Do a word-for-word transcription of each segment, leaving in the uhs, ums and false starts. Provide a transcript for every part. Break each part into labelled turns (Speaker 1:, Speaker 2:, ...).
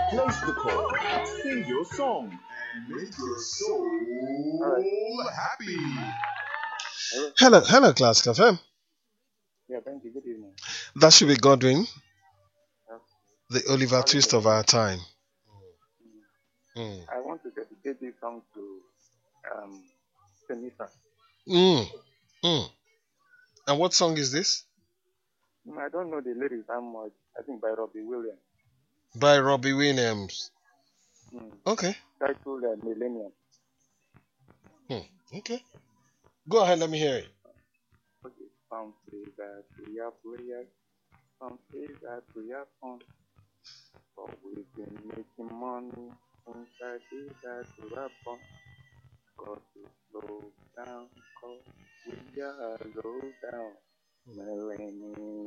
Speaker 1: Place the call, sing your song, and make your soul happy.
Speaker 2: Hello.
Speaker 3: Hello, hello, Class Cafe.
Speaker 2: Yeah, thank you. Good evening.
Speaker 3: That should be Godwin,
Speaker 2: Uh,
Speaker 3: the Oliver
Speaker 2: calling
Speaker 3: Twist
Speaker 2: for
Speaker 3: of
Speaker 2: you.
Speaker 3: our time.
Speaker 2: Mm.
Speaker 3: Mm.
Speaker 2: I want to dedicate this song to um Tenisa.
Speaker 3: Mm. Mm. And what song is this?
Speaker 2: Mm, I don't know the lyrics that much. I think by Robbie Williams.
Speaker 3: By Robbie Williams.
Speaker 2: Mm.
Speaker 3: Okay.
Speaker 2: Titled uh, Millennium.
Speaker 3: Hmm. Okay. Go ahead, let me hear it.
Speaker 2: Okay. Some say that we are players. Some say that we are fun. But we've been making money since I did that to rap on. Got to slow down, cause we are low down. Millennium,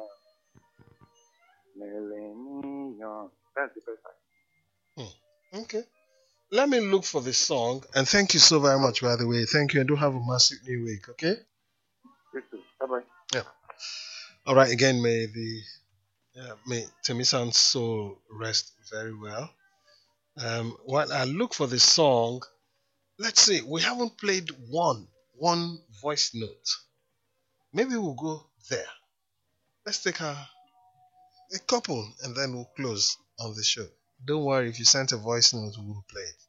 Speaker 2: millennium. That's the best
Speaker 3: Hmm. Okay. Let me look for the song. And thank you so very much, by the way. Thank you. And do have a massive new week, okay?
Speaker 2: You too. Bye bye.
Speaker 3: Yeah. All right. Again, may the uh, may Temisan's soul rest very well. Um, while I look for the song, let's see. We haven't played one one voice note. Maybe we'll go there. Let's take a, a couple and then we'll close on the show. Don't worry if you sent a voice note, we'll play it.